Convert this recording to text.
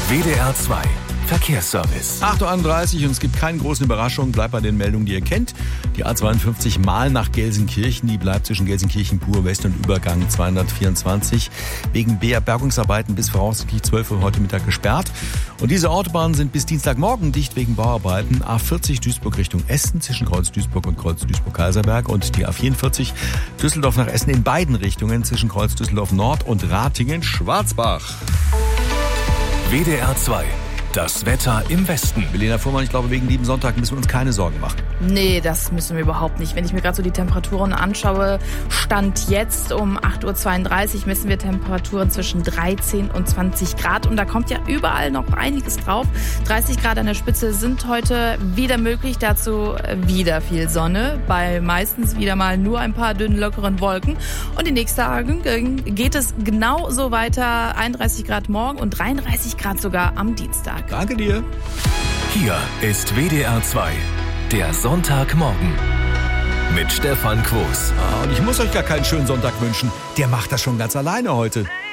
WDR 2 Verkehrsservice. 8.31 Uhr und es gibt keine großen Überraschungen. Bleibt bei den Meldungen, die ihr kennt. Die A52 mal nach Gelsenkirchen. Die bleibt zwischen Gelsenkirchen, Pur West und Übergang 224. Wegen Bergungsarbeiten bis voraussichtlich 12 Uhr heute Mittag gesperrt. Und diese Autobahnen sind bis Dienstagmorgen dicht wegen Bauarbeiten. A40 Duisburg Richtung Essen zwischen Kreuz Duisburg und Kreuz Duisburg-Kaiserberg. Und die A44 Düsseldorf nach Essen in beiden Richtungen zwischen Kreuz Düsseldorf Nord und Ratingen-Schwarzbach. WDR 2. Das Wetter im Westen. Milena Fuhrmann, ich glaube, wegen lieben Sonntag müssen wir uns keine Sorgen machen. Nee, das müssen wir überhaupt nicht. Wenn ich mir gerade so die Temperaturen anschaue, Stand jetzt um 8.32 Uhr messen wir Temperaturen zwischen 13 und 20 Grad. Und da kommt ja überall noch einiges drauf. 30 Grad an der Spitze sind heute wieder möglich. Dazu wieder viel Sonne. Bei meistens wieder mal nur ein paar dünnen, lockeren Wolken. Und die nächsten Tage geht es genauso weiter. 31 Grad morgen und 33 Grad sogar am Dienstag. Danke dir. Hier ist WDR 2, der Sonntagmorgen mit Stefan Quos. Und ich muss euch gar keinen schönen Sonntag wünschen. Der macht das schon ganz alleine heute.